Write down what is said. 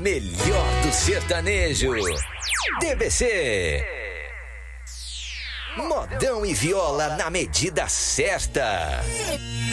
melhor do sertanejo. DBC. Modão e viola na medida certa.